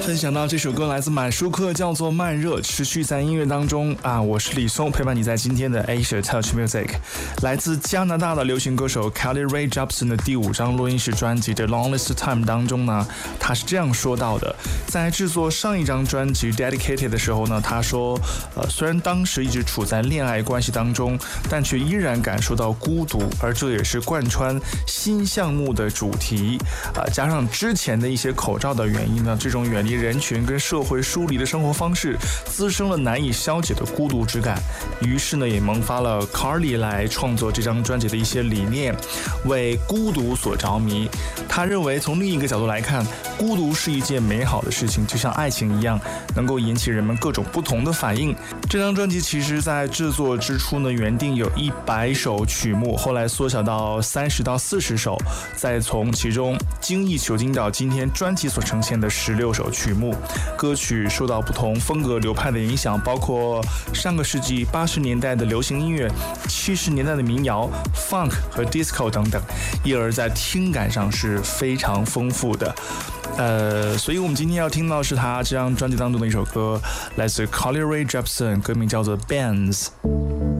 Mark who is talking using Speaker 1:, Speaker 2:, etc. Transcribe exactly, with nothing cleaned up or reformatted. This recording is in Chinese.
Speaker 1: 分享到这首歌来自满舒克，叫做《慢热》，持续在音乐当中啊！我是李松，陪伴你在今天的 Asia Touch Music。来自加拿大的流行歌手 Carly Rae Jepsen 的第五张录音室专辑的 Longest Time 当中呢，他是这样说到的：在制作上一张专辑 Dedicated 的时候呢，他说，呃，虽然当时一直处在恋爱关系当中，但却依然感受到孤独，而这也是贯穿新项目的主题啊、呃，加上之前的一些口罩的原因呢，这种远离人群跟社会疏离的生活方式滋生了难以消解的孤独之感，于是呢也萌发了 Carly 来创作这张专辑的一些理念，为孤独所着迷。他认为从另一个角度来看，孤独是一件美好的事情，就像爱情一样，能够引起人们各种不同的反应。这张专辑其实在制作之初呢，原定有一百首曲目，后来缩小到三十到四十首，再从其中精益求精到今天专辑所呈现的十六首曲目。歌曲受到不同风格流派的影响，包括上个世纪八十年代的流行音乐、七十年代的民谣、funk 和 disco 等等，因而在听感上是非常丰富的。呃，所以我们今天要听到是他这张专辑当中的一首歌，来自 Carly Rae Jepsen， 歌名叫做 Bands。